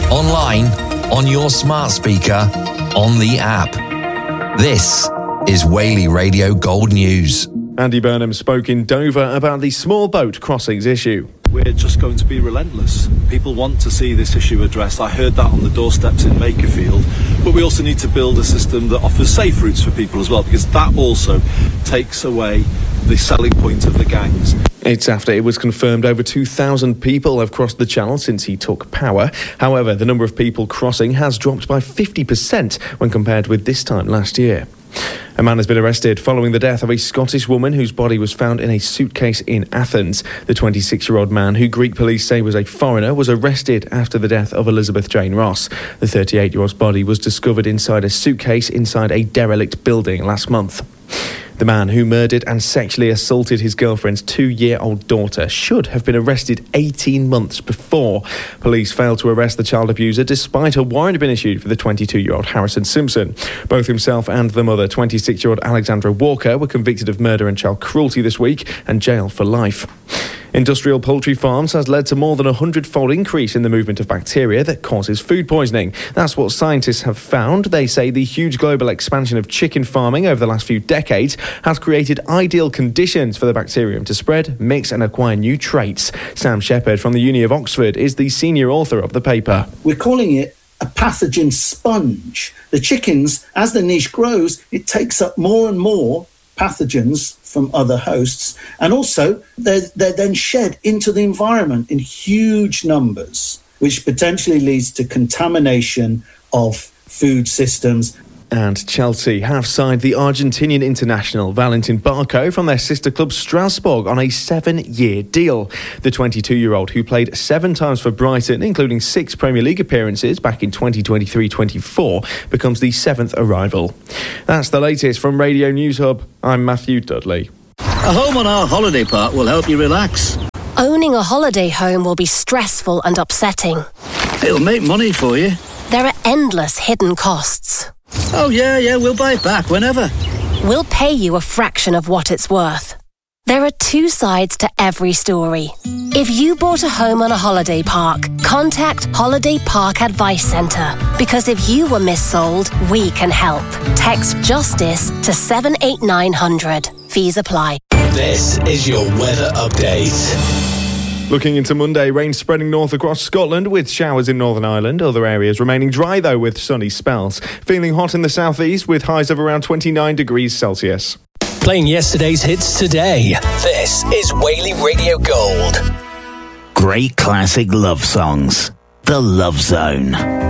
online, on your smart speaker, on the app. This is Whaley Radio Gold News. Andy Burnham spoke in Dover about the small boat crossings issue. We're just going to be relentless. People want to see this issue addressed. I heard that on the doorsteps in Makerfield. But we also need to build a system that offers safe routes for people as well, because that also takes away the selling point of the gangs. It's after it was confirmed over 2,000 people have crossed the channel since he took power. However, the number of people crossing has dropped by 50% when compared with this time last year. A man has been arrested following the death of a Scottish woman whose body was found in a suitcase in Athens. The 26-year-old man, who Greek police say was a foreigner, was arrested after the death of Elizabeth Jane Ross. The 38-year-old's body was discovered inside a suitcase inside a derelict building last month. The man who murdered and sexually assaulted his girlfriend's 2-year-old daughter should have been arrested 18 months before. Police failed to arrest the child abuser despite a warrant being issued for the 22-year-old Harrison Simpson. Both himself and the mother, 26-year-old Alexandra Walker, were convicted of murder and child cruelty this week and jailed for life. Industrial poultry farms has led to more than a 100-fold increase in the movement of bacteria that causes food poisoning. That's what scientists have found. They say the huge global expansion of chicken farming over the last few decades has created ideal conditions for the bacterium to spread, mix and acquire new traits. Sam Shepherd from the Uni of Oxford is the senior author of the paper. We're calling it a pathogen sponge. The chickens, as the niche grows, it takes up more and more pathogens from other hosts, and also they're then shed into the environment in huge numbers, which potentially leads to contamination of food systems. And Chelsea have signed the Argentinian international Valentin Barco from their sister club Strasbourg on a 7-year deal. The 22-year-old, who played 7 times for Brighton, including 6 Premier League appearances back in 2023-24, becomes the 7th arrival. That's the latest from Radio News Hub. I'm Matthew Dudley. A home on our holiday park will help you relax. Owning a holiday home will be stressful and upsetting. It'll make money for you. There are endless hidden costs. Oh, yeah, we'll buy it back whenever. We'll pay you a fraction of what it's worth. There are 2 sides to every story. If you bought a home on a holiday park, contact Holiday Park Advice Centre, because if you were missold, we can help. Text JUSTICE to 78900. Fees apply. This is your weather update. Looking into Monday, rain spreading north across Scotland with showers in Northern Ireland. Other areas remaining dry, though, with sunny spells. Feeling hot in the southeast with highs of around 29 degrees Celsius. Playing yesterday's hits today. This is Whaley Radio Gold. Great classic love songs. The Love Zone.